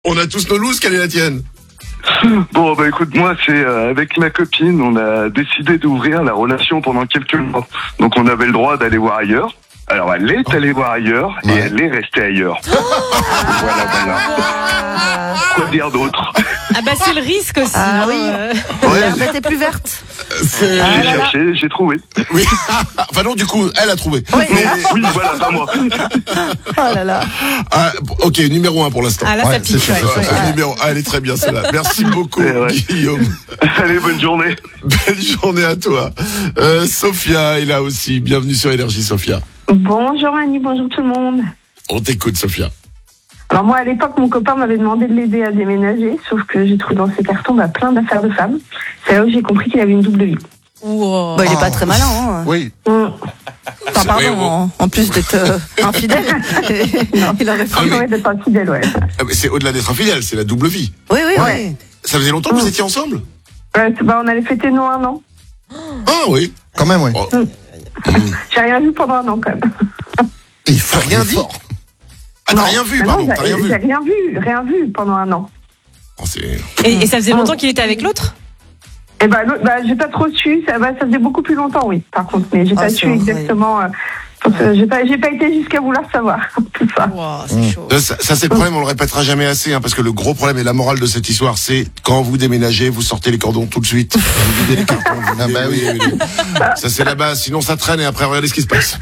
On a tous nos looses, quelle est la tienne? Bon, bah écoute, moi, c'est avec ma copine, on a décidé d'ouvrir la relation pendant quelques mois. Donc on avait le droit d'aller voir ailleurs. Alors elle est allée voir ailleurs et elle est restée ailleurs. Voilà. Quoi dire d'autre? Ah bah c'est le risque aussi. Ah oui. Ouais. T'es plus verte. C'est... J'ai cherché, j'ai trouvé. Oui. Enfin non, du coup, elle a trouvé. Oui. Mais oui, voilà, pas moi. Oh là là. Ah, ok, numéro 1 pour l'instant. Ah là ça pique. c'est Ouais. sûr. Numéro 1, elle est très bien celle-là. Merci beaucoup, C'est vrai. Guillaume. Allez, bonne journée. Belle journée à toi. Sophia est là aussi. Bienvenue sur Énergie, Sophia. Bonjour Annie, bonjour tout le monde. On t'écoute, Sophia. Alors moi à l'époque mon copain m'avait demandé de l'aider à déménager, sauf que j'ai trouvé dans ses cartons plein d'affaires de femmes. C'est là où j'ai compris qu'il avait une double vie. Wow. Bah, il est pas très malin, hein. Oui. Hum. Enfin, pardon, Oui, bon. en plus d'être infidèle. Il aurait Ah, pu. mais- Ouais, d'être infidèle, ouais. Ah, mais c'est au-delà d'être infidèle, c'est la double vie. Oui, oui, Ouais. Ça faisait longtemps que vous étiez ensemble? On allait fêter nos 1 an. Ah oui. Quand même, oui. Oh, J'ai rien vu pendant 1 an quand même. Il faut rien dit. Ah, t'as Non. rien vu, Ah pardon, non, t'as rien vu. J'ai rien vu pendant 1 an. Oh, c'est... Et ça faisait longtemps qu'il était avec l'autre? Et j'ai pas trop su, ça faisait beaucoup plus longtemps, oui, par contre, mais j'ai Ah, pas c'est su horrible. exactement, j'ai pas été jusqu'à vouloir savoir tout ça. Wow, c'est chaud. Ça c'est le problème, on le répétera jamais assez, parce que le gros problème et la morale de cette histoire, c'est quand vous déménagez, vous sortez les cordons tout de suite. Vous videz les cartons. Vous Ah bah oui. Ça c'est la base, sinon ça traîne et après regardez ce qui se passe.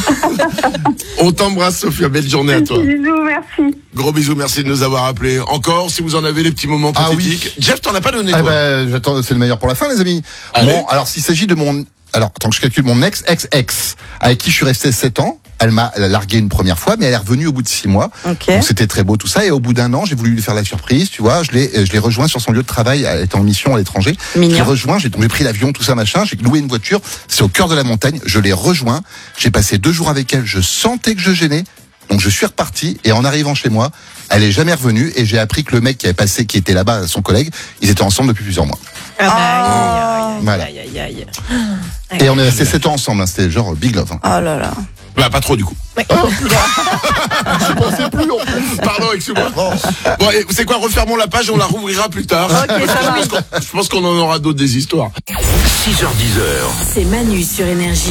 On t'embrasse, Sophia, belle journée à toi. Bisous, merci. Gros bisous, merci de nous avoir appelés. Encore, si vous en avez des petits moments Ah oui. pathétiques. Jeff, t'en as pas donné, Ah toi. bah, j'attends, c'est le meilleur pour la fin, les amis. Allez. Bon, alors s'il s'agit de mon, alors attends que je calcule mon ex, avec qui je suis resté 7 ans. Elle a largué une première fois, mais elle est revenue au bout de 6 mois. Ok. Donc c'était très beau tout ça. Et au bout d'1 an, j'ai voulu lui faire la surprise, tu vois. Je l'ai rejoint sur son lieu de travail. Elle était en mission à l'étranger. Mignon. Je l'ai rejoint. J'ai pris l'avion, tout ça machin. J'ai loué une voiture. C'est au cœur de la montagne. Je l'ai rejoint. J'ai passé 2 jours avec elle. Je sentais que je gênais. Donc je suis reparti. Et en arrivant chez moi, elle est jamais revenue. Et j'ai appris que le mec qui était là-bas, son collègue, ils étaient ensemble depuis plusieurs mois. Ah bah, Voilà. aïe, aïe, aïe. Et on est resté 7 ans ensemble. Hein. C'était genre big love. Hein. Oh là là. Bah, pas trop, du coup. Ouais. Je pensais plus, en plus. Pardon, excuse-moi. Bon, et c'est quoi, refermons la page, on la rouvrira plus tard. Ok, ça va. Je pense qu'on en aura d'autres des histoires. 6h10. C'est Manu sur Énergie.